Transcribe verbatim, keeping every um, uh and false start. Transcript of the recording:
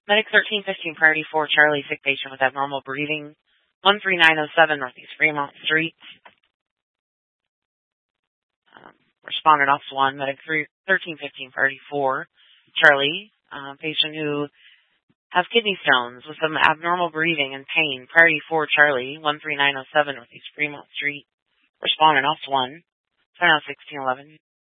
Medic thirteen fifteen, priority four, Charlie, sick patient with abnormal breathing, one three nine oh seven Northeast Fremont Street. Um, respondent officer one, medic thirteen fifteen, priority four, Charlie, uh, patient who has kidney stones with some abnormal breathing and pain, priority four, Charlie, one three nine oh seven Northeast Fremont Street. Respondent officer one, turn out sixteen eleven.